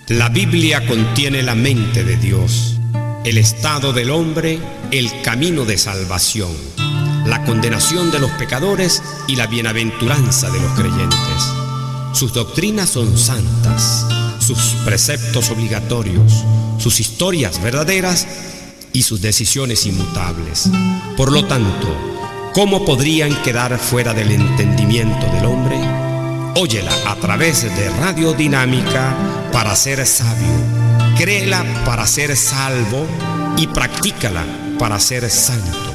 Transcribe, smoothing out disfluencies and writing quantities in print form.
La Biblia contiene la mente de Dios, el estado del hombre, el camino de salvación, la condenación de los pecadores y la bienaventuranza de los creyentes. Sus doctrinas son santas, sus preceptos obligatorios, sus historias verdaderas y sus decisiones inmutables. Por lo tanto, ¿cómo podrían quedar fuera del entendimiento del hombre? Óyela a través de Radio Dinámica para ser sabio, créela para ser salvo y practícala para ser santo.